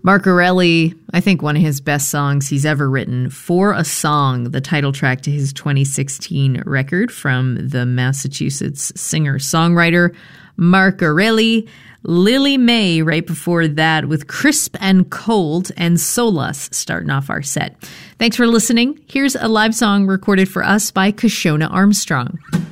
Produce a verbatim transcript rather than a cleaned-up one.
Mark Arelli, I think one of his best songs he's ever written, For a Song, the title track to his twenty sixteen record from the Massachusetts singer-songwriter Mark Arelli. Lily May right before that with Crisp and Cold, and Solas starting off our set. Thanks for listening. Here's a live song recorded for us by Kashona Armstrong.